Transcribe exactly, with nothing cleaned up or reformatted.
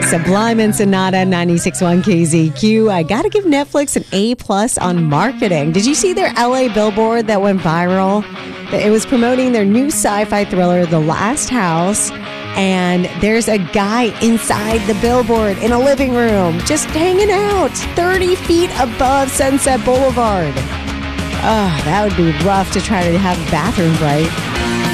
Sublime and Sonata, ninety-six point one K Z Q. I got to give Netflix an A plus on marketing. Did you see their L A billboard that went viral? It was promoting their new sci-fi thriller, The Last House. And there's a guy inside the billboard in a living room, just hanging out thirty feet above Sunset Boulevard. Oh, that would be rough to try to have a bathroom break.